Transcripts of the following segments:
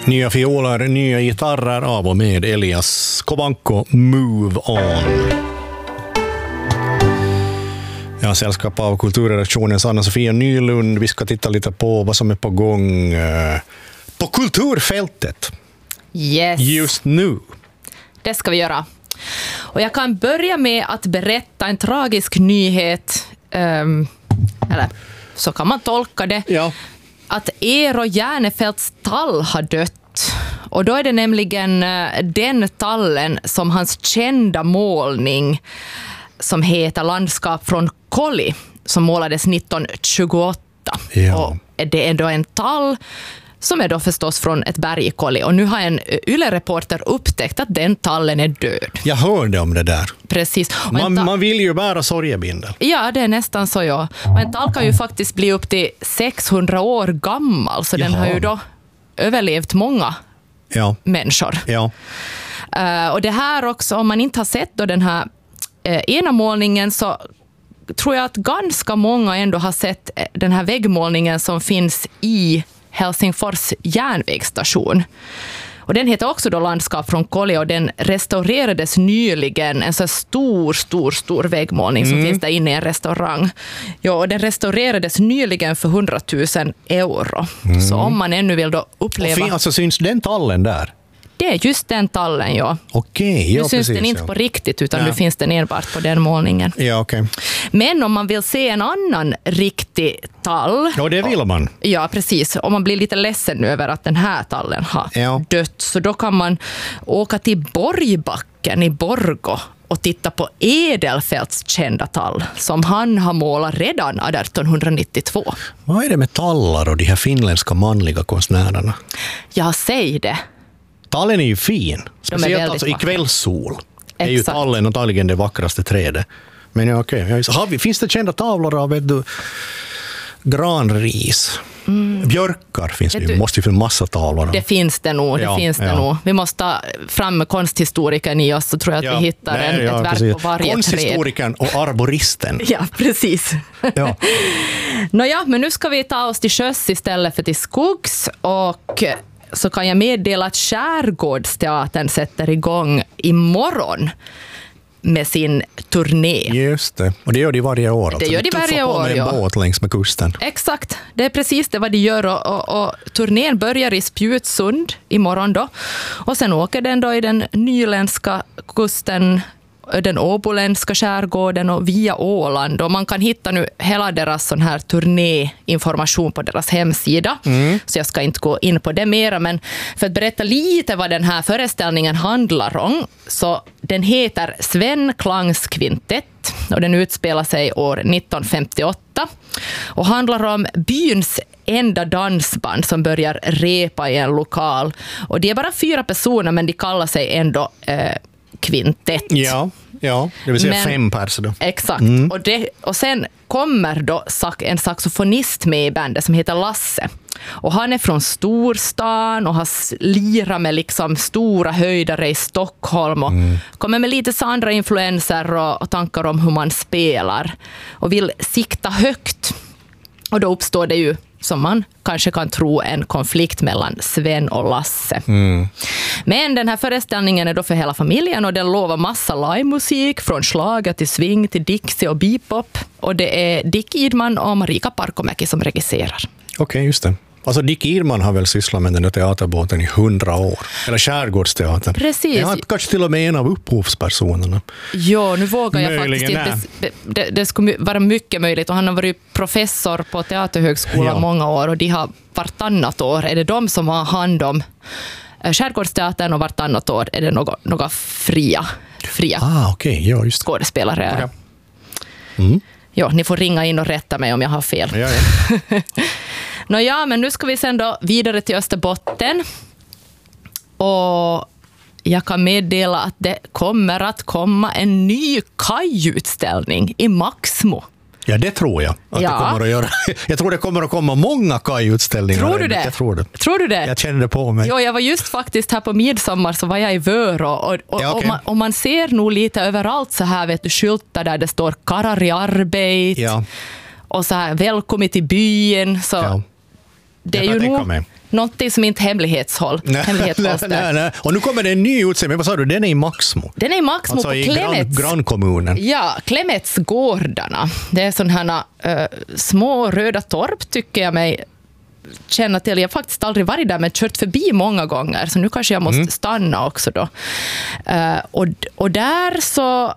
Nya fioler, nya gitarrer av och med Elias Kovanko, Move On. Jag har sällskap av kulturredaktionens Anna-Sofia Nylund. Vi ska titta lite på vad som är på gång på kulturfältet. Yes. Just nu. Det ska vi göra. Och jag kan börja med att berätta en tragisk nyhet. Eller så kan man tolka det. Ja. Att Eero Järnefelts tall har dött. Och då är det nämligen den tallen som hans kända målning som heter Landskap från Kolli som målades 1928. Ja. Och det är då en tall som är då förstås från ett berg i Kolli. Och nu har en Yle-reporter upptäckt att den tallen är död. Jag hörde om det där. Precis. Man vill ju bära sorgebindel. Ja, det är nästan så, ja. Och en tall kan ju faktiskt bli upp till 600 år gammal. Så den har ju då överlevt många människor. Ja. Och det här också, om man inte har sett då den här ena målningen, så tror jag att ganska många ändå har sett den här väggmålningen som finns i Helsingfors järnvägsstation. Och den heter också då Landskap från Kolli och den restaurerades nyligen, en så stor väggmålning som finns där inne i en restaurang. Ja, och den restaurerades nyligen för 100 000 euro. Så om man ännu vill då uppleva... Och alltså syns den tallen där? Det är just den tallen, ja. Okej, ja, nu syns precis, den inte på riktigt, utan nu finns den enbart på den målningen. Ja, okej. Men om man vill se en annan riktig tall... Ja, det vill man. Ja, precis. Om man blir lite ledsen nu över att den här tallen har dött, så då kan man åka till Borgbacken i Borgå och titta på Edelfelts kända tall som han har målat redan 1892. Vad är det med tallar och de här finländska manliga konstnärerna? Jag säger det. Tallen är ju fin. Speciellt alltså i kvällssol. Är ju tallen och talligen det vackraste trädet. Men ja, okej. Finns det kända tavlor av granris? Björkar finns det ju. Måste ju finnas massa tavlor. Det finns det nog. Nog. Vi måste ta fram konsthistorikern i oss, så tror jag att vi hittar ett verk precis. På varje träd. Konsthistorikern och arboristen. Ja, precis. Ja. Nåja, men nu ska vi ta oss till sjöss istället för till skogs, och så kan jag meddela att Skärgårdsteatern sätter igång imorgon med sin turné. Just det. Och det gör de varje år. Det gör de varje år, med en båt längs med kusten. Exakt. Det är precis det vad de gör. Och turnén börjar i Spjutsund imorgon då. Och sen åker den då i den nyländska kusten, den åboländska skärgården och via Åland. Och man kan hitta nu hela deras sån här turnéinformation på deras hemsida. Så jag ska inte gå in på det mera, men för att berätta lite vad den här föreställningen handlar om, så den heter Sven Klangs kvintett och den utspelar sig år 1958 och handlar om byns enda dansband som börjar repa i en lokal. Och det är bara 4 personer, men de kallar sig ändå kvintett. Ja, det vill säga 5 personer då. Exakt. Och sen kommer då en saxofonist med i bandet som heter Lasse. Och han är från storstan och har lirat med liksom stora höjdare i Stockholm och kommer med lite så andra influenser och tankar om hur man spelar och vill sikta högt. Och då uppstår det ju, som man kanske kan tro, en konflikt mellan Sven och Lasse. Men den här föreställningen är då för hela familjen och den lovar massa livemusik från schlager till swing till Dixie och bebop. Och det är Dick Idman och Marika Parkomäki som regisserar. Okej, just det. Alltså Dick Idman har väl sysslat med den där teaterbåten i 100 år. Eller Skärgårdsteatern. Precis. Jag har kanske till och med en av upphovspersonerna. Ja, nu vågar jag möjligen faktiskt inte. Det skulle vara mycket möjligt. Och han har varit professor på Teaterhögskolan många år. Och de har vartannat år. Är det de som har hand om Skärgårdsteatern och vartannat år är det några fria just skådespelare. Ja, ni får ringa in och rätta mig om jag har fel. Nåja, men nu ska vi sen då vidare till Österbotten. Och jag kan meddela att det kommer att komma en ny kajutställning i Maxmo. Ja, det tror jag att det kommer att göra. Jag tror det kommer att komma många kajutställningar. Tror du det? Jag tror det. Tror du det? Jag känner det på mig. Ja, jag var just faktiskt här på midsommar, så var jag i Vörå och man ser nog lite överallt så här, vet du, skyltar där det står karari arbeit och så här välkommen till byn, så det är ju nog någonting som inte hemlighetshålls. Nej. Och nu kommer det en ny utställning. Vad sa du? Den är i Maxmo. Den är i Maxmo alltså på i grannkommunen. Ja, Klemetsgårdarna. Det är sådana här små röda torp tycker jag mig känna till. Jag har faktiskt aldrig varit där men kört förbi många gånger. Så nu kanske jag måste stanna också då. Och där så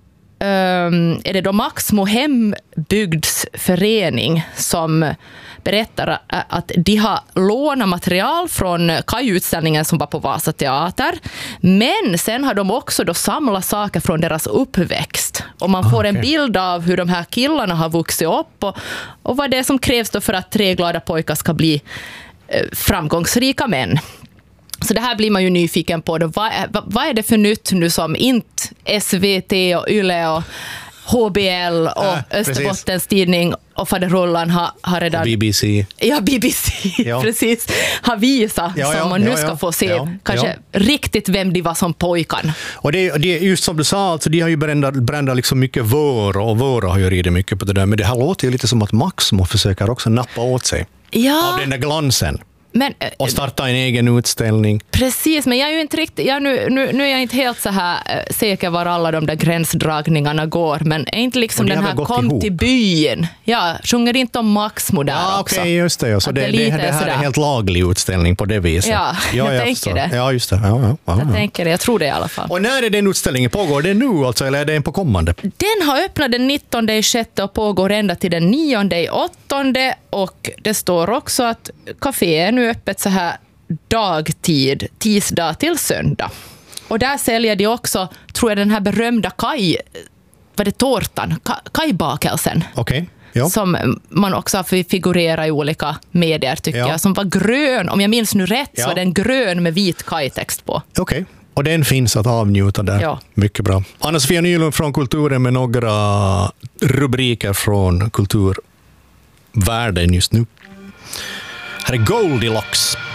är det då Maxmo hembygdsförening som berättar att de har lånat material från kajutställningen som var på Vasa teater. Men sen har de också då samlat saker från deras uppväxt. Och man får en bild av hur de här killarna har vuxit upp och vad det är som krävs då för att 3 glada pojkar ska bli framgångsrika män. Så det här blir man ju nyfiken på. Då. Vad är det för nytt nu som inte SVT och Yle och HBL och Österbottens tidning och Faderullan har redan... Och BBC. Ja, BBC, precis. Har visat som man nu ska få se kanske riktigt vem de var som pojkan. Och det är just som du sa, alltså, de har ju brändat liksom mycket Våra och Våra har ju ridit mycket på det där. Men det här låter ju lite som att Maxmo försöker också nappa åt sig av den där glansen. Och starta en egen utställning. Precis, men jag är ju inte riktigt, nu är jag inte helt så här säker var alla de där gränsdragningarna går, men är inte liksom den här kom ihop till byn. Ja, sjunger inte om Maxmo där också. Okej, just det. Så det här är helt laglig utställning på det viset. Ja, jag tänker det. Ja, just det. Jag tänker det, jag tror det i alla fall. Och när är den utställningen? Pågår det nu alltså, eller är det på kommande? Den har öppnat den 19/6 och pågår ända till den 9/8 och det står också att kaféet är nu öppet så här dagtid, tisdag till söndag. Och där säljer de också, tror jag, den här berömda tårtan, kajbakelsen. Okej. Ja. Som man också har figurerat i olika medier tycker jag, som var grön, om jag minns nu rätt så var den grön med vit kajtext på. Okej. Och den finns att avnjuta där. Ja. Mycket bra. Anna-Sofia Nylund från Kulturen med några rubriker från kulturvärlden just nu. Här är Goldilocks.